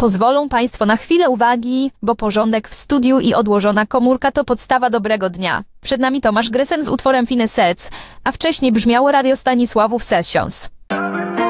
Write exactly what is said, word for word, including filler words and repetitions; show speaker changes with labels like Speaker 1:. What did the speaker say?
Speaker 1: Pozwolą Państwo na chwilę uwagi, bo porządek w studiu i odłożona komórka to podstawa dobrego dnia. Przed nami Tomasz Grysen z utworem Fine Sec, a wcześniej brzmiało radio Stanisławów Sessions.